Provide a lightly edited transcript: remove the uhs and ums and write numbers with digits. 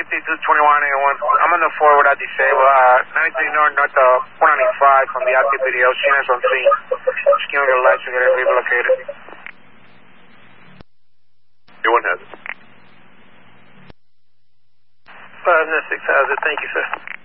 522181. I'm on the 4 without disable. 93 North, north 195 from the active video. Sheeners on scene. Skewing your lights to get it relocated. A1 has it. 596 has it. Thank you, sir.